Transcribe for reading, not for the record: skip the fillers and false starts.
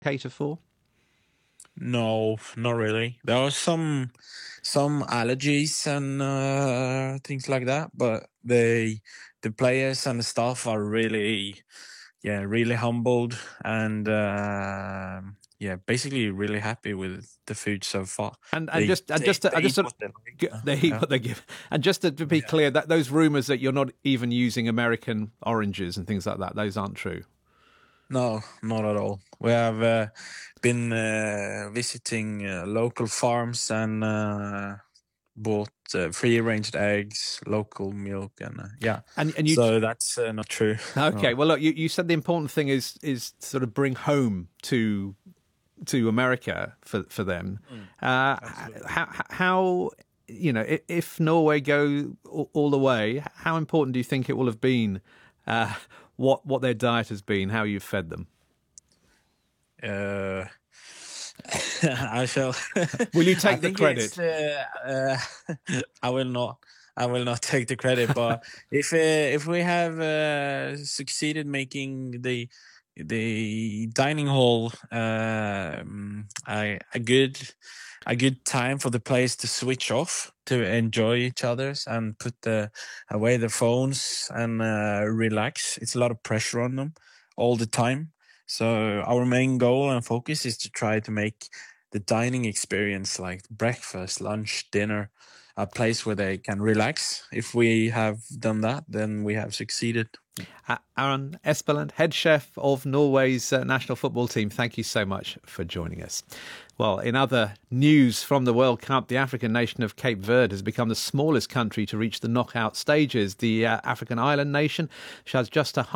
cater for? No, not really. There are some allergies and things like that, but the players and the staff are really, yeah, really humbled and basically really happy with the food so far. And They eat sort what they like. of they eat Yeah. what they give. And just to be clear, that those rumours that you're not even using American oranges and things like that, those aren't true. No, not at all. We have been visiting local farms and bought free-range eggs, local milk, and And you So that's not true. okay? No. Well, look, you said the important thing is sort of bring home to America for them. How if Norway go all the way, how important do you think it will have been? What their diet has been, how you've fed them. I shall. Will you take the credit? I will not. I will not take the credit. But if we have succeeded making the dining hall a good time for the players to switch off, to enjoy each other's and put away their phones and relax. It's a lot of pressure on them all the time. So our main goal and focus is to try to make the dining experience, like breakfast, lunch, dinner, a place where they can relax. If we have done that, then we have succeeded. Aron Espeland, head chef of Norway's national football team, thank you so much for joining us. Well, in other news from the World Cup, the African nation of Cape Verde has become the smallest country to reach the knockout stages. The African island nation has just